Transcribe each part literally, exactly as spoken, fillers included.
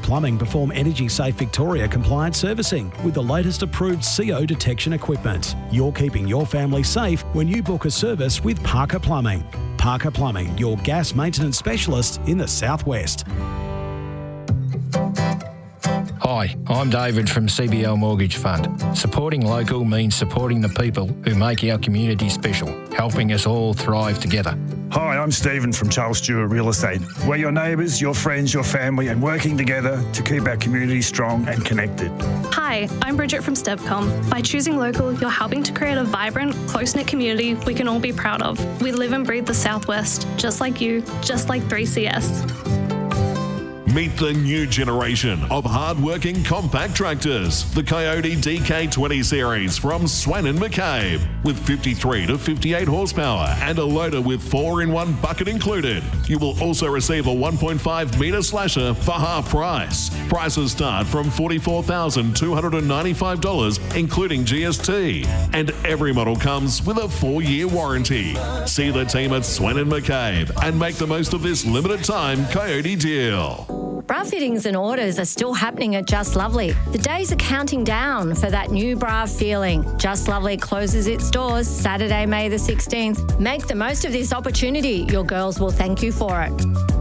Plumbing perform Energy Safe Victoria compliant servicing with the latest approved C O detection equipment. You're keeping your family safe when you book a service with Parker Plumbing. Parker Plumbing, your gas maintenance specialist in the Southwest. Hi, I'm David from C B L Mortgage Fund. Supporting local means supporting the people who make our community special, helping us all thrive together. Hi, I'm Stephen from Charles Stewart Real Estate. We're your neighbours, your friends, your family, and working together to keep our community strong and connected. Hi, I'm Bridget from Stevcom. By choosing local, you're helping to create a vibrant, close-knit community we can all be proud of. We live and breathe the Southwest, just like you, just like three C S. Meet the new generation of hard-working compact tractors. The Coyote D K twenty series from Swan and McCabe with fifty-three to fifty-eight horsepower and a loader with four in one bucket included. You will also receive a one point five metre slasher for half price. Prices start from forty-four thousand two hundred ninety-five dollars including G S T. And every model comes with a four-year warranty. See the team at Swan and McCabe and make the most of this limited time Coyote deal. Bra fittings and orders are still happening at Just Lovely. The days are counting down for that new bra feeling. Just Lovely closes its doors Saturday, May the sixteenth. Make the most of this opportunity. Your girls will thank you for it.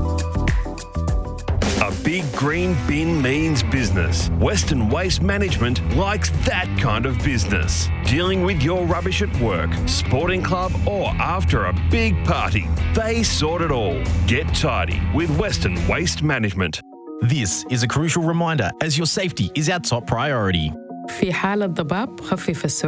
A big green bin means business. Western Waste Management likes that kind of business. Dealing with your rubbish at work, sporting club, or after a big party. They sort it all. Get tidy with Western Waste Management. This is a crucial reminder as your safety is our top priority. في حالة ضباب خفف السرعة